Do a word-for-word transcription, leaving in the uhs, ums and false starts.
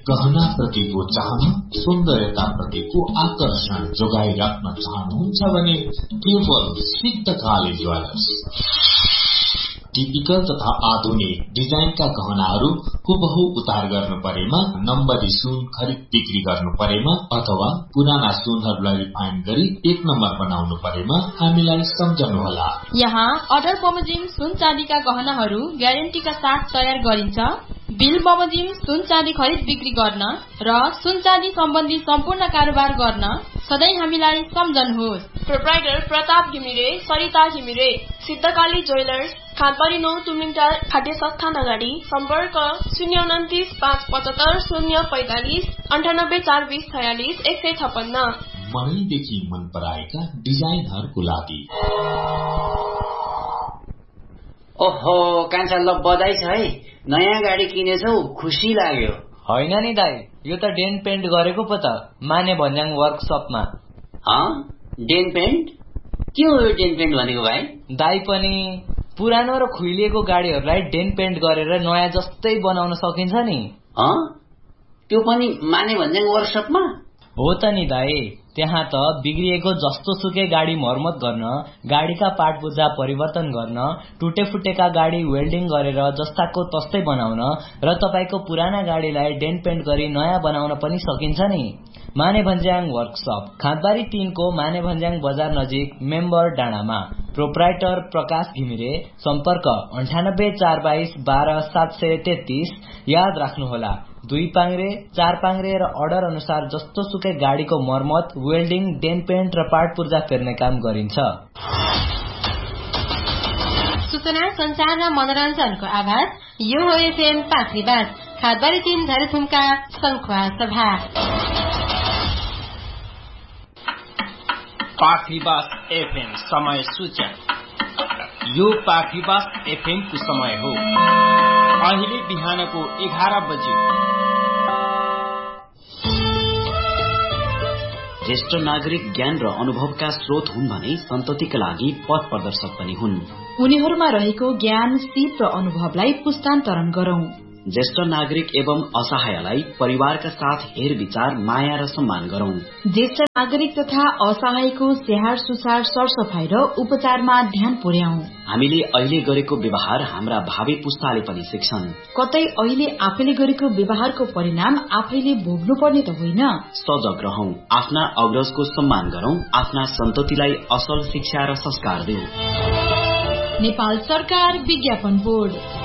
गहना प्रतिको चाहना, सौन्दर्यता प्रतिको आकर्षण जोगाइराख्न चाहनुहुन्छ भने केवल सिद्धकाली ज्वेलर्स। टिपिकल तथा आधुनिक डिजाइनका गहनाहरू हुबहु उतार गर्नु परेमा, नम्बरी सुन खरिद बिक्री गर्नु परेमा अथवा पुराना सुनहरूलाई रिफाइन गरी एक नम्बर बनाउनु परेमा हामीलाई सम्झनुहोला। यहाँ अर्डर बमोजिम सुन चाँदीका गहनाहरू ग्यारेन्टीका साथ तयार गरिन्छ। बिल बमोजिम सुन चाँदी खरिद बिक्री गर्न र सुन चाँदी सम्बन्धी सम्पूर्ण कारोबार गर्न सधैँ हामीलाई सम्झनुहोस्। प्रोप्राइटर प्रताप घिमिरे, सरिता घिमिरे, सिद्धकाली ज्वेलर्स, खादबारी नौ तुमिन्टार खाद्य संस्थान अगाडि। सम्पर्क शून्य उन्तिस पाँच पचहत्तर शून्य पैंतालिस अन्ठानब्बे चार बीस छयालिस एक सय छप्पन्न। मनैदेखि मन पराएका डिजाइनहरूको लागि। ओहो कान्छा, ल बधाई छ है, नयाँ गाडी किनेछौ, खुसी लाग्यो। होइन नि दाई, यो त डेन पेन्ट गरेको पो त, माने भन्ज्याङ वर्कसपमा। Dane pant? के हो यो डेन पेन्ट भनेको भाइ? दाई पनि पुरानो र खुइलिएको गाडीहरूलाई डेन पेन्ट गरेर नयाँ जस्तै बनाउन सकिन्छ नि। त्यो पनि माने भन्ज्याङ वर्कसपमा? हो त नि दाई, त्यहाँ त बिग्रिएको जस्तो सुकै गाडी मर्मत गर्न, गाडीका पार्ट पुर्जा परिवर्तन गर्न, टुटे फुटेका गाडी वेल्डिङ गरेर जस्ताको तस्तै बनाउन र तपाईको पुराना गाडीलाई डेन पेन्ट गरी नयाँ बनाउन पनि सकिन्छ नि। माने भन्ज्याङ वर्कसप, खादबारी तीन को माने भन्ज्याङ बजार नजिक, मेम्बर डाँडामा। प्रोप्राइटर प्रकाश घिमिरे। सम्पर्क अन्ठानब्बे चार बाइस बाह्र सात सय तेत्तीस। याद राख्नुहोला, दुई पाङ्रे, चार पाङ्रे र अर्डर अनुसार जस्तो सुकै गाडीको मर्मत, वेल्डिङ, डेन पेन्ट र पार्ट पुर्जा फेर्ने काम गरिन्छ। सूचना, संचार र मनोरञ्जनको आवाज। यो हो एफएम पाखरीबाज, खादबारी तीन धरेथुमका संखुवा सभा। पाखरीबाज एफएम समय सूचना। यो पाखरीबाज एफएम को समय हो। अहिले बिहानको एघार बजे। ज्येष्ठ नागरिक ज्ञान र अनुभवका स्रोत हुन् भने सन्ततिका लागि पथ प्रदर्शक पनि हुन्। उनीहरूमा रहेको ज्ञान, सिप र अनुभवलाई पुस्तान्तरण गरौं। ज्येष्ठ नागरिक एवं असहायलाई परिवारका साथ हेर विचार, माया र सम्मान गरौं। ज्येष्ठ नागरिक तथा असहायको स्याहार सुसार, सरसफाई र उपचारमा ध्यान पुर्याउँ। हामीले अहिले गरेको व्यवहार हाम्रा भावी पुस्ताले पनि सिक्छन्। कतै अहिले आफैले गरेको व्यवहारको परिणाम आफैले भोग्नु पर्ने त होइन। सजग रहौं, आफ्ना अग्रजको सम्मान गरौं, आफ्ना सन्ततिलाई असल शिक्षा र संस्कार दिऊ। नेपाल सरकार विज्ञापन बोर्ड।